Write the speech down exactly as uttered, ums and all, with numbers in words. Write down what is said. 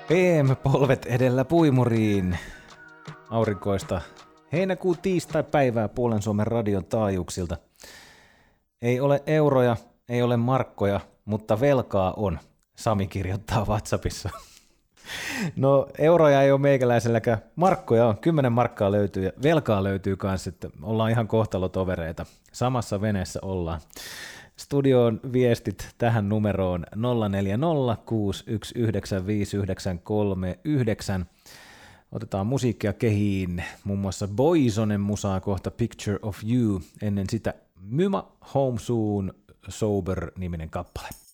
P M-polvet edellä puimuriin. Aurinkoista heinäkuun tiistai-päivää puolen Suomen radion taajuuksilta. Ei ole euroja, ei ole markkoja, mutta velkaa on. Sami kirjoittaa WhatsAppissa. No euroja ei ole meikäläiselläkään, markkoja on, kymmenen markkaa löytyy ja velkaa löytyy kanssa, että ollaan ihan kohtalotovereita. Samassa veneessä ollaan. Studion viestit tähän numeroon nolla neljä nolla kuusi yksi yhdeksän viisi yhdeksän kolme yhdeksän. Otetaan musiikkia kehiin, muun muassa Boysonen musaa kohta Picture of You, ennen sitä Myma Home Soon Sober-niminen kappale.